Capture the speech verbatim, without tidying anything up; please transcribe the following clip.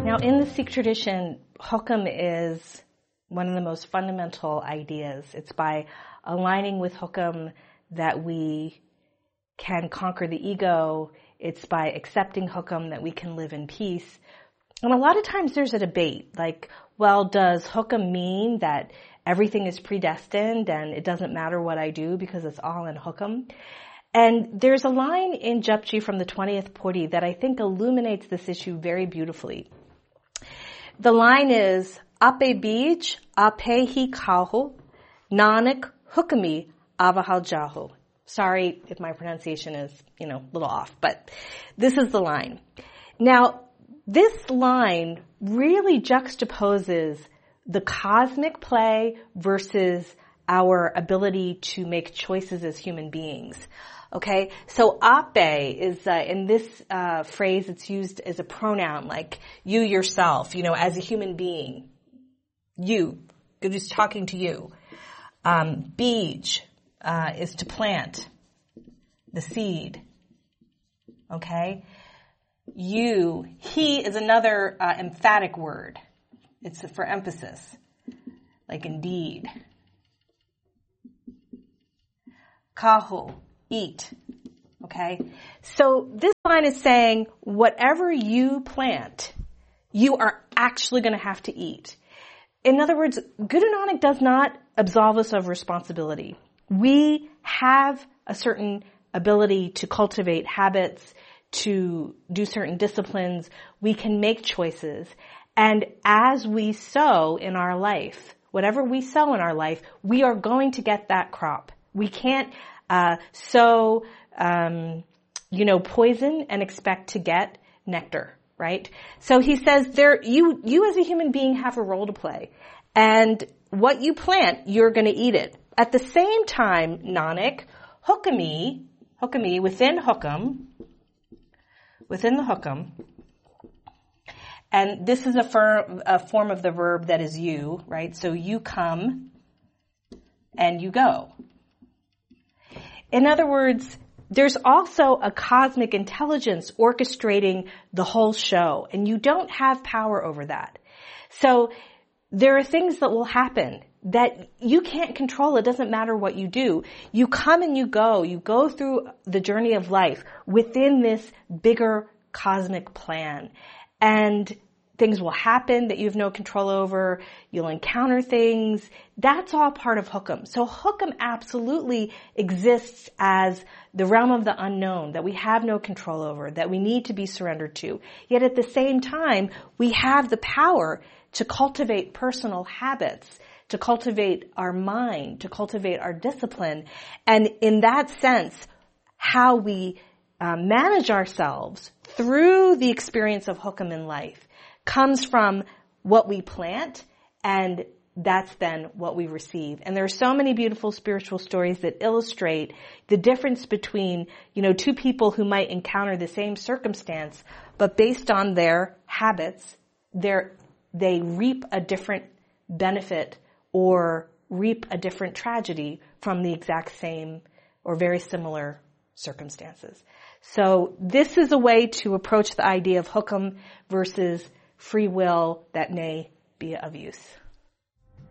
Now, in the Sikh tradition, hukam is one of the most fundamental ideas. It's by aligning with hukam that we can conquer the ego. It's by accepting hukam that we can live in peace. And a lot of times there's a debate, like, well, does hukam mean that everything is predestined and it doesn't matter what I do because it's all in hukam? And there's a line in Japji from the twentieth Pauri that I think illuminates this issue very beautifully. The line is, Ape bij, ape hi kaho, Nanak hukami avahal jaho. Sorry if my pronunciation is, you know, a little off, but this is the line. Now, this line really juxtaposes the cosmic play versus our ability to make choices as human beings. Okay, so ape is, uh, in this uh, phrase, it's used as a pronoun, like you yourself, you know, as a human being. You, just talking to you. Um, bij uh, is to plant the seed. Okay, you, he is another uh, emphatic word. It's for emphasis, like indeed. Kaho, eat. Okay? So this line is saying whatever you plant, you are actually going to have to eat. In other words, Guru Nanak does not absolve us of responsibility. We have a certain ability to cultivate habits, to do certain disciplines. We can make choices. And as we sow in our life, whatever we sow in our life, we are going to get that crop. We can't uh sow, um, you know, poison and expect to get nectar, right? So he says there, you, you as a human being have a role to play. And what you plant, you're going to eat it. At the same time, Nanak, hukami, hukami, within hukam, within the hukam, and this is a, fir- a form of the verb that is you, right? So you come and you go. In other words, there's also a cosmic intelligence orchestrating the whole show, and you don't have power over that. So there are things that will happen that you can't control. It doesn't matter what you do. You come and you go. You go through the journey of life within this bigger cosmic plan. And things will happen that you have no control over. You'll encounter things. That's all part of hukam. So hukam absolutely exists as the realm of the unknown that we have no control over, that we need to be surrendered to. Yet at the same time, we have the power to cultivate personal habits, to cultivate our mind, to cultivate our discipline. And in that sense, how we uh, manage ourselves through the experience of hukam in life comes from what we plant, and that's then what we receive. And there are so many beautiful spiritual stories that illustrate the difference between, you know, two people who might encounter the same circumstance, but based on their habits, they're, they reap a different benefit or reap a different tragedy from the exact same or very similar circumstances. So this is a way to approach the idea of hukam versus free will that may be of use.